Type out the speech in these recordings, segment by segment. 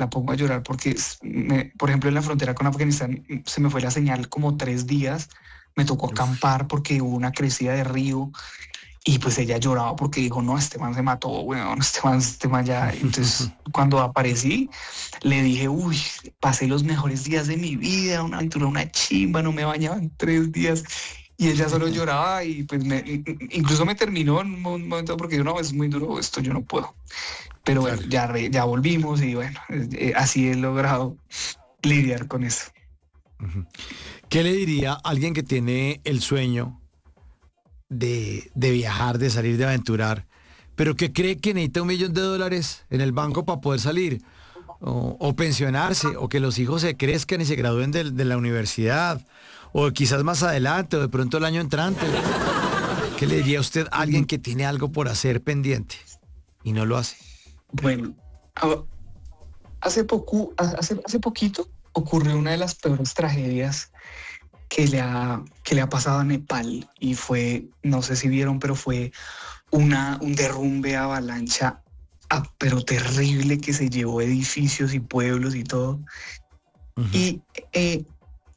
la pongo a llorar porque, por ejemplo, en la frontera con Afganistán se me fue la señal como 3 días, me tocó Uf, acampar porque hubo una crecida de río y pues ella lloraba porque dijo, no, este man se mató, weón, este man ya. Entonces, cuando aparecí, le dije, uy, pasé los mejores días de mi vida, una aventura, una chimba, no me bañaba en 3 días. Y ella solo lloraba y pues incluso me terminó en un momento porque yo no, es muy duro esto, yo no puedo. Pero bueno, claro. ya volvimos y bueno, así he logrado lidiar con eso. Ujú. ¿Qué le diría a alguien que tiene el sueño de viajar, de salir, de aventurar, pero que cree que necesita $1 millón en el banco para poder salir? O pensionarse, o que los hijos se crezcan y se gradúen de la universidad, o quizás más adelante, o de pronto el año entrante. ¿Qué le diría usted a alguien que tiene algo por hacer pendiente y no lo hace? Bueno, a- hace poquito ocurrió una de las peores tragedias que le ha pasado a Nepal y fue, no sé si vieron, pero fue un derrumbe avalancha, pero terrible, que se llevó edificios y pueblos y todo. Ujú. Y, eh,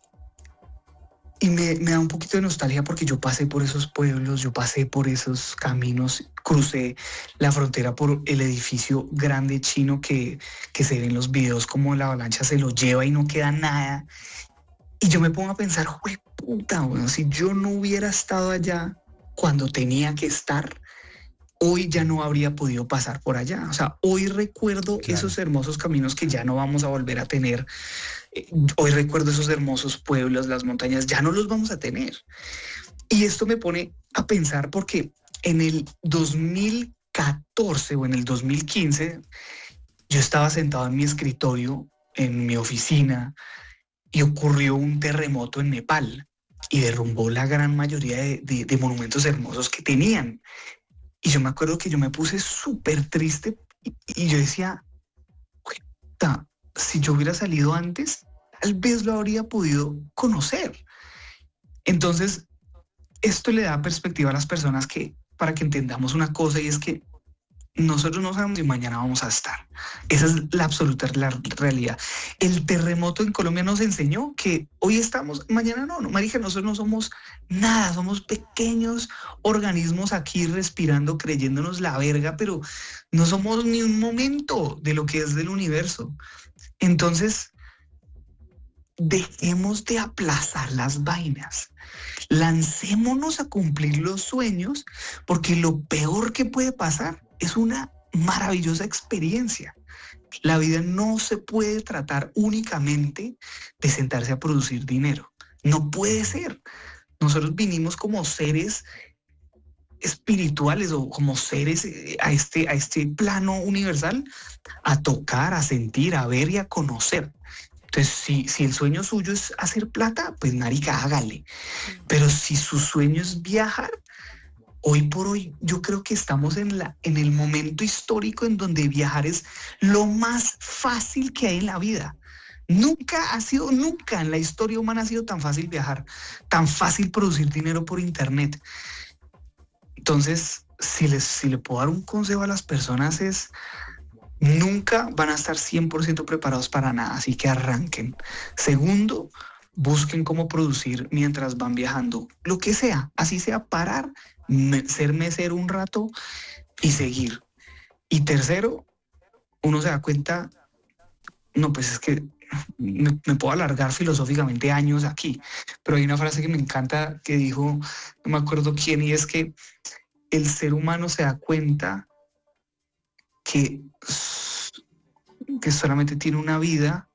y me da un poquito de nostalgia porque yo pasé por esos pueblos, yo pasé por esos caminos, crucé la frontera por el edificio grande chino que se ve en los videos como la avalancha se lo lleva y no queda nada. Y yo me pongo a pensar, jue puta, bueno, si yo no hubiera estado allá cuando tenía que estar, hoy ya no habría podido pasar por allá. O sea, hoy recuerdo esos Claro. hermosos caminos que ya no vamos a volver a tener. Hoy recuerdo esos hermosos pueblos, las montañas, ya no los vamos a tener. Y esto me pone a pensar porque en el 2014 o en el 2015, yo estaba sentado en mi escritorio, en mi oficina, y ocurrió un terremoto en Nepal y derrumbó la gran mayoría de monumentos hermosos que tenían. Y yo me acuerdo que yo me puse súper triste y yo decía, si yo hubiera salido antes, tal vez lo habría podido conocer. Entonces, esto le da perspectiva a las personas para que entendamos una cosa y es que nosotros no sabemos si mañana vamos a estar. Esa es la absoluta realidad. El terremoto en Colombia nos enseñó que hoy estamos, mañana no, no, marica, nosotros no somos nada, somos pequeños organismos aquí respirando, creyéndonos la verga, pero no somos ni un momento de lo que es del universo. Entonces, dejemos de aplazar las vainas. Lancémonos a cumplir los sueños, porque lo peor que puede pasar es una maravillosa experiencia. La vida no se puede tratar únicamente de sentarse a producir dinero. No puede Ujú. ser. Nosotros vinimos como seres espirituales o como seres a este plano universal a tocar, a sentir, a ver y a conocer. Entonces, si el sueño suyo es hacer plata, pues marica, hágale. Pero si su sueño es viajar, hoy por hoy yo creo que estamos en el momento histórico en donde viajar es lo más fácil que hay en la vida. Nunca en la historia humana ha sido tan fácil viajar, tan fácil producir dinero por internet. Entonces, si le puedo dar un consejo a las personas es, nunca van a estar 100% preparados para nada, así que arranquen. Segundo, busquen cómo producir mientras van viajando, lo que sea, así sea parar, ser mesero un rato y seguir. Y tercero, uno se da cuenta, no, pues es que me puedo alargar filosóficamente años aquí, pero hay una frase que me encanta que dijo, no me acuerdo quién, y es que el ser humano se da cuenta que, que solamente tiene una vida.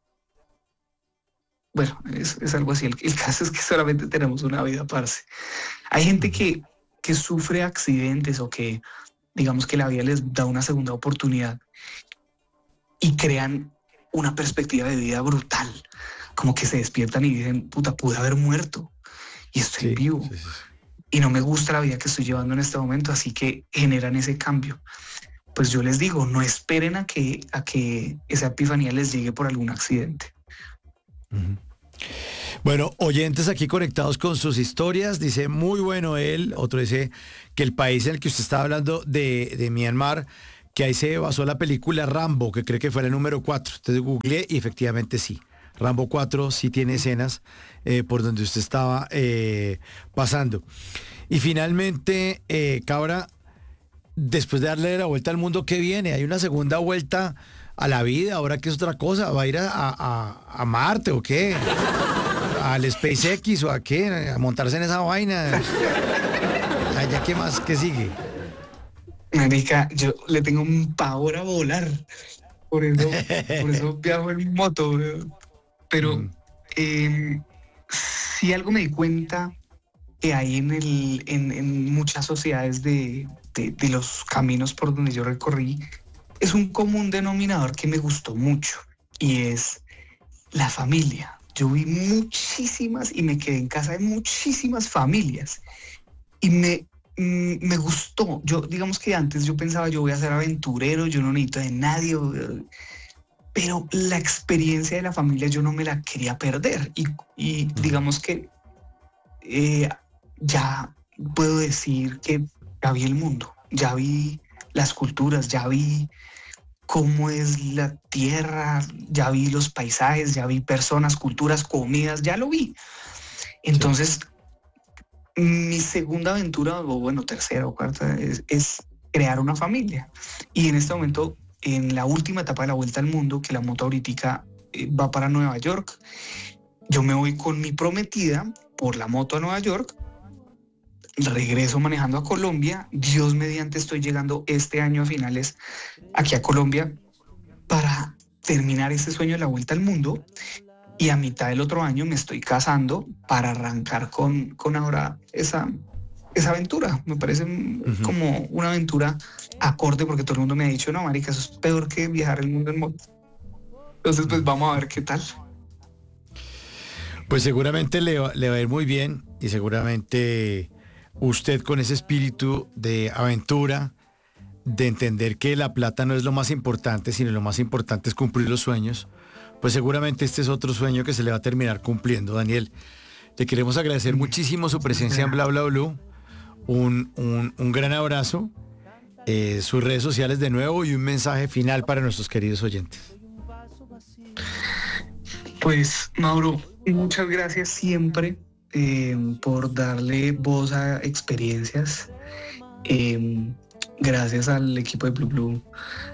Bueno, es algo así. El caso es que solamente tenemos una vida, parce. Hay gente Ujú. que sufre accidentes o que, digamos que la vida les da una segunda oportunidad y crean una perspectiva de vida brutal. Como que se despiertan y dicen, puta, pude haber muerto y estoy Sí, vivo. sí, sí, sí. Y no me gusta la vida que estoy llevando en este momento, así que generan ese cambio. Pues yo les digo, no esperen a que esa epifanía les llegue por algún accidente. Ujú. Bueno, oyentes aquí conectados con sus historias, dice muy bueno él, otro dice que el país en el que usted estaba hablando de Myanmar, que ahí se basó la película Rambo, que cree que fue el número 4. Entonces googleé y efectivamente sí. Rambo 4 sí tiene escenas por donde usted estaba pasando. Y finalmente, Cabra, después de darle la vuelta al mundo, ¿qué viene? ¿Hay una segunda vuelta a la vida? ¿Ahora qué es otra cosa? ¿Va a ir a Marte o qué? ¿Al SpaceX o a qué? ¿A montarse en esa vaina? ¿Ya qué más? ¿Qué sigue? Marica, yo le tengo un pavor a volar. Por eso viajo en moto, weón. Pero si algo me di cuenta que hay en muchas sociedades de los caminos por donde yo recorrí, es un común denominador que me gustó mucho y es la familia. Yo vi muchísimas y me quedé en casa de muchísimas familias y me gustó. Yo, digamos que antes yo pensaba, yo voy a ser aventurero, yo no necesito de nadie, pero la experiencia de la familia yo no me la quería perder y digamos que ya puedo decir que ya vi el mundo, ya vi las culturas, ya vi cómo es la tierra, ya vi los paisajes, ya vi personas, culturas, comidas, ya lo vi. Entonces, mi segunda aventura, o bueno, tercera o cuarta, es crear una familia. Y en este momento, en la última etapa de la vuelta al mundo, que la moto ahorita va para Nueva York, yo me voy con mi prometida por la moto a Nueva York, regreso manejando a Colombia, Dios mediante estoy llegando este año a finales aquí a Colombia para terminar este sueño de la vuelta al mundo y a mitad del otro año me estoy casando para arrancar con ahora esa aventura. Me parece como una aventura acorde porque todo el mundo me ha dicho, no, marica, eso es peor que viajar el mundo en moto. Entonces, pues vamos a ver qué tal. Pues seguramente le va a ir muy bien y seguramente usted con ese espíritu de aventura, de entender que la plata no es lo más importante, sino lo más importante es cumplir los sueños, pues seguramente este es otro sueño que se le va a terminar cumpliendo. Daniel, le queremos agradecer muchísimo su presencia en Bla Bla Blue, un gran abrazo, sus redes sociales de nuevo y un mensaje final para nuestros queridos oyentes. Pues Mauro, muchas gracias siempre por darle voz a experiencias. Gracias al equipo de Blue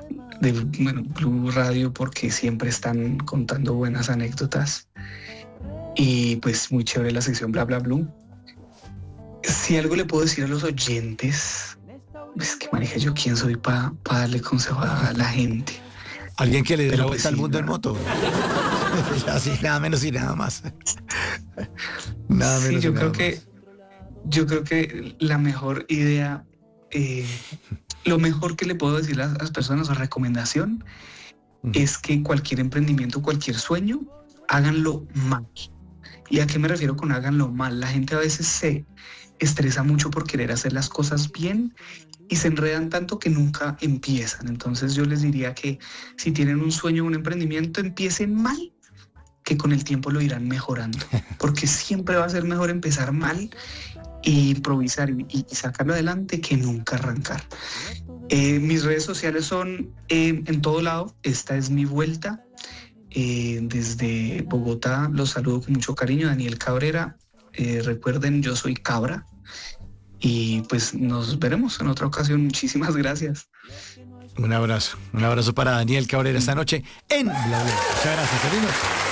Radio, porque siempre están contando buenas anécdotas. Y pues muy chévere la sección Bla Bla Blue. Si algo le puedo decir a los oyentes, es que maneja yo quién soy para darle consejo a la gente. Alguien que le dé la vuelta al mundo en moto. Así, nada menos y nada más. Nada menos. Sí, yo creo que la mejor idea, lo mejor que le puedo decir a las personas o recomendación es que cualquier emprendimiento, cualquier sueño, háganlo mal. ¿Y a qué me refiero con háganlo mal? La gente a veces se estresa mucho por querer hacer las cosas bien y se enredan tanto que nunca empiezan. Entonces yo les diría que si tienen un sueño o un emprendimiento, empiecen mal, que con el tiempo lo irán mejorando, porque siempre va a ser mejor empezar mal e improvisar y sacarlo adelante que nunca arrancar. Mis redes sociales son en todo lado. Esta es mi vuelta. Desde Bogotá los saludo con mucho cariño, Daniel Cabrera. Recuerden, yo soy Cabra. Y pues nos veremos en otra ocasión. Muchísimas gracias. Un abrazo para Daniel Cabrera esta noche en Bla Bla. Muchas gracias, querido.